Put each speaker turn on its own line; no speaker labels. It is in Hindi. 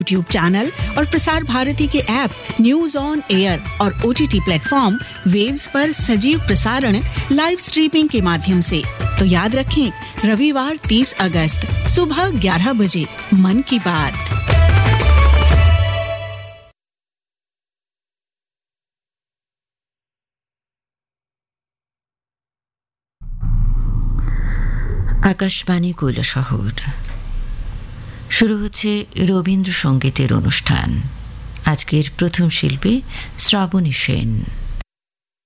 यूट्यूब चैनल और प्रसार भारती के ऐप न्यूज ऑन एयर और OTT प्लेटफॉर्म वेव्स पर सजीव प्रसारण लाइव स्ट्रीमिंग के माध्यम से। तो याद रखें, रविवार 30 अगस्त सुबह 11 बजे मन की बात।
আকাশবাণী কৈলাসহর। শুরু হচ্ছে রবীন্দ্রসঙ্গীতের অনুষ্ঠান। আজকের প্রথম শিল্পী শ্রাবণী সেন।